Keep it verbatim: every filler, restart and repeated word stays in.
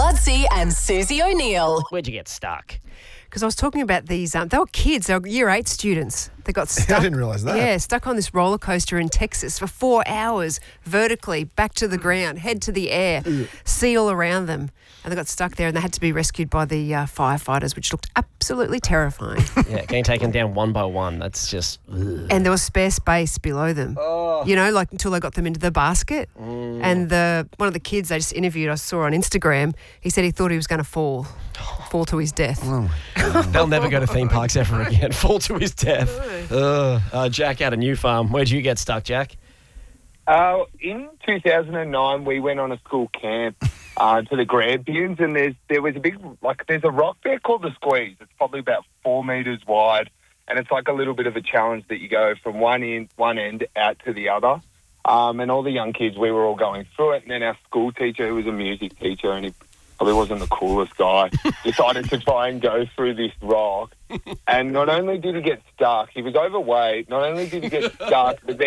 Lodsy and Susie O'Neill. Where'd you get stuck? Because I was talking about these, um, they were kids, they were year eight students. They got stuck. I didn't realise that. Yeah, stuck on this roller coaster in Texas for four hours, vertically, back to the ground, head to the air, sea all around them. And they got stuck there and they had to be rescued by the uh, firefighters, which looked absolutely terrifying. Yeah, getting taken down one by one. That's just... Ugh. And there was spare space below them. Oh. You know, like until they got them into the basket. Mm. And the one of the kids they just interviewed, I saw on Instagram, he said he thought he was going to fall, fall to his death. Oh, They'll never go to theme parks ever again. Fall to his death. Ugh. Uh, Jack out of New Farm. Where'd you get stuck, Jack? Uh, in two thousand nine, we went on a school camp uh, to the Grampians, and there's there was a big, like, there's a rock there called the Squeeze. It's probably about four metres wide, and it's like a little bit of a challenge that you go from one end, one end out to the other. Um, and all the young kids, we were all going through it, and then our school teacher, who was a music teacher, and he probably wasn't the coolest guy, decided to try and go through this rock. And not only did he get stuck, he was overweight. Not only did he get stuck, but then